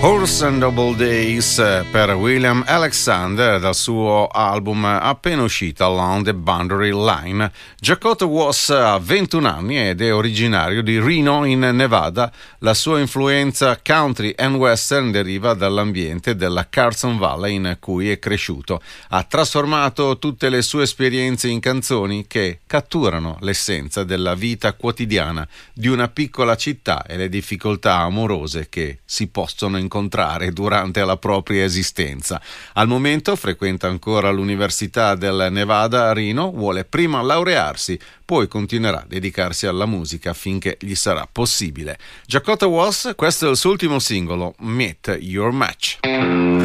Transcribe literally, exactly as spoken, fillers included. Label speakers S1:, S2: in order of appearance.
S1: Horse and Double Days per William Alexander dal suo album appena uscito Along the Boundary Line. Jakota Was ha ventuno anni ed è originario di Reno in Nevada. La sua influenza country and western deriva dall'ambiente della Carson Valley in cui è cresciuto. Ha trasformato tutte le sue esperienze in canzoni che catturano l'essenza della vita quotidiana di una piccola città e le difficoltà amorose che si possono incontrare durante la propria esistenza. Al momento frequenta ancora l'Università del Nevada a Reno, vuole prima laurearsi, poi continuerà a dedicarsi alla musica finché gli sarà possibile. Jakota Was, questo è il suo ultimo singolo, Meet Your Match.